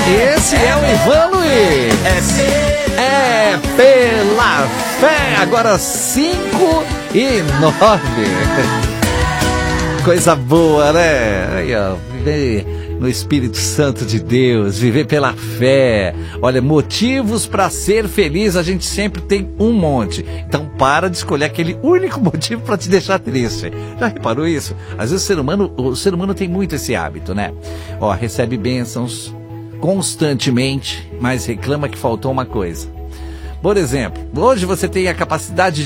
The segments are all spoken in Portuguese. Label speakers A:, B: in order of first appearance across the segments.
A: Esse é o Ivan Luiz. É pela fé. Agora 5:09. Coisa boa, né? Aí, ó, viver no Espírito Santo de Deus, viver pela fé. Olha, motivos para ser feliz a gente sempre tem um monte. Então para de escolher aquele único motivo para te deixar triste. Já reparou isso? Às vezes o ser humano tem muito esse hábito, né? Ó, recebe bênçãos constantemente, mas reclama que faltou uma coisa. Por exemplo, hoje você tem a capacidade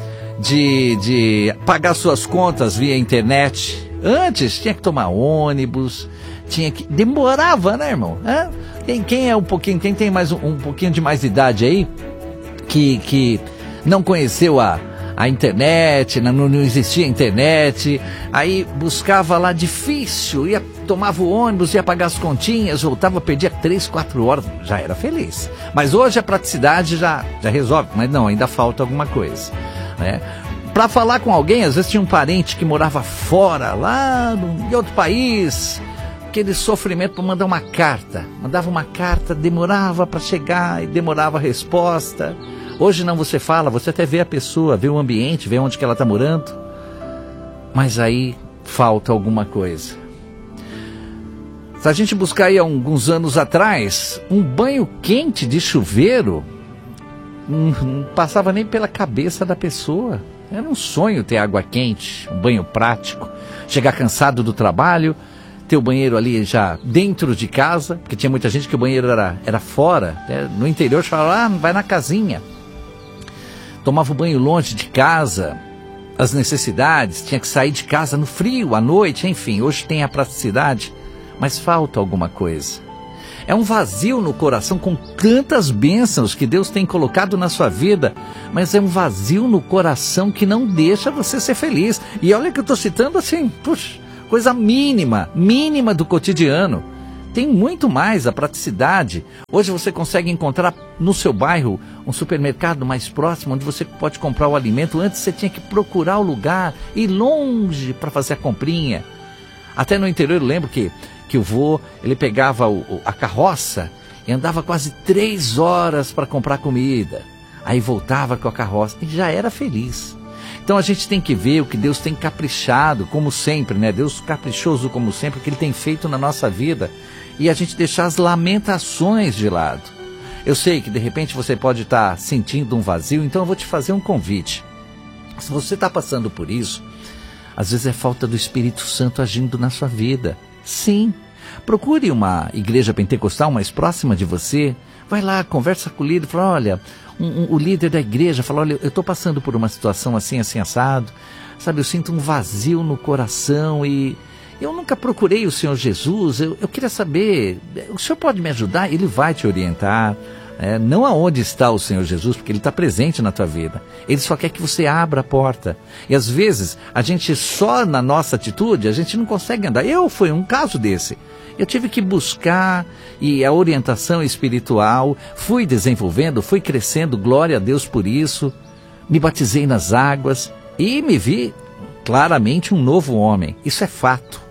A: de pagar suas contas via internet. Antes tinha que tomar ônibus, demorava, né, irmão? Quem é quem tem mais um pouquinho de mais idade aí, que não conheceu a internet, não existia internet, aí buscava lá difícil, tomava o ônibus, ia pagar as continhas, voltava, perdia 3, 4 horas, já era feliz. Mas hoje a praticidade já resolve, mas não, ainda falta alguma coisa, né? Para falar com alguém, às vezes tinha um parente que morava fora, lá em outro país, aquele sofrimento para mandar uma carta. Mandava uma carta, demorava para chegar e demorava a resposta. Hoje não, você fala, você até vê a pessoa, vê o ambiente, vê onde que ela está morando. Mas aí falta alguma coisa. Se a gente buscar aí alguns anos atrás, um banho quente de chuveiro não passava nem pela cabeça da pessoa. Era um sonho ter água quente, um banho prático, chegar cansado do trabalho, ter o banheiro ali já dentro de casa, porque tinha muita gente que o banheiro era fora, né? No interior falava, vai na casinha. Tomava o banho longe de casa, as necessidades, tinha que sair de casa no frio, à noite, enfim, hoje tem a praticidade, mas falta alguma coisa. É um vazio no coração com tantas bênçãos que Deus tem colocado na sua vida, mas é um vazio no coração que não deixa você ser feliz. E olha que eu estou citando assim, puxa, coisa mínima do cotidiano. Tem muito mais a praticidade. Hoje você consegue encontrar no seu bairro um supermercado mais próximo, onde você pode comprar o alimento. Antes você tinha que procurar o lugar, ir longe para fazer a comprinha. Até no interior eu lembro que o vô, ele pegava a carroça e andava quase 3 horas para comprar comida. Aí voltava com a carroça e já era feliz. Então a gente tem que ver o que Deus tem caprichado, como sempre, né? Deus caprichoso como sempre, o que Ele tem feito na nossa vida. E a gente deixar as lamentações de lado. Eu sei que de repente você pode estar sentindo um vazio, então eu vou te fazer um convite. Se você está passando por isso, às vezes é falta do Espírito Santo agindo na sua vida. Sim, procure uma igreja pentecostal mais próxima de você. Vai lá, conversa com o líder, fala, olha, o líder da igreja fala, olha, eu estou passando por uma situação assim, assim, assado. Sabe, eu sinto um vazio no coração e eu nunca procurei o Senhor Jesus. Eu queria saber, o Senhor pode me ajudar? Ele vai te orientar. Não aonde está o Senhor Jesus, porque Ele está presente na tua vida. Ele só quer que você abra a porta. E às vezes, a gente só na nossa atitude, a gente não consegue andar. Foi um caso desse. Eu tive que buscar e a orientação espiritual, fui desenvolvendo, fui crescendo, glória a Deus por isso. Me batizei nas águas e me vi claramente um novo homem. Isso é fato.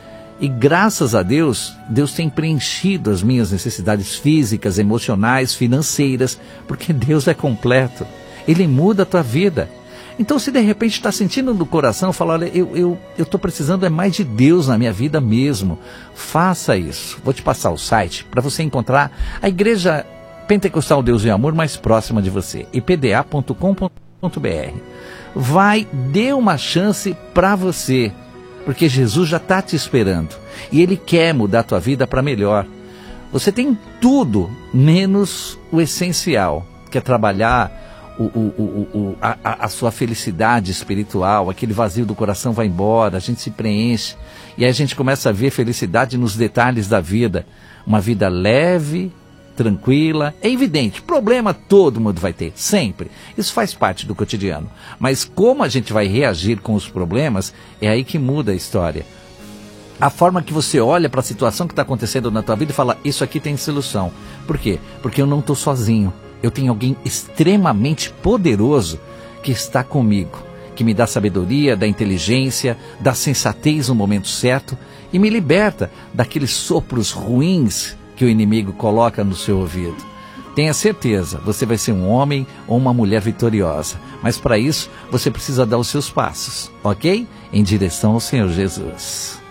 A: E graças a Deus, Deus tem preenchido as minhas necessidades físicas, emocionais, financeiras, porque Deus é completo. Ele muda a tua vida. Então, se de repente está sentindo no coração, fala, olha, eu estou precisando mais de Deus na minha vida mesmo. Faça isso. Vou te passar o site para você encontrar a Igreja Pentecostal Deus e Amor mais próxima de você. ipda.com.br. Vai, dê uma chance para você. Porque Jesus já está te esperando. E Ele quer mudar a tua vida para melhor. Você tem tudo, menos o essencial. Que é trabalhar a sua felicidade espiritual. Aquele vazio do coração vai embora. A gente se preenche. E aí a gente começa a ver felicidade nos detalhes da vida. Uma vida leve, tranquila. É evidente, problema todo mundo vai ter, sempre. Isso faz parte do cotidiano. Mas como a gente vai reagir com os problemas, é aí que muda a história. A forma que você olha para a situação que está acontecendo na tua vida e fala, isso aqui tem solução. Por quê? Porque eu não estou sozinho. Eu tenho alguém extremamente poderoso que está comigo, que me dá sabedoria, dá inteligência, dá sensatez no momento certo e me liberta daqueles sopros ruins que o inimigo coloca no seu ouvido. Tenha certeza, você vai ser um homem ou uma mulher vitoriosa. Mas para isso, você precisa dar os seus passos, ok? Em direção ao Senhor Jesus.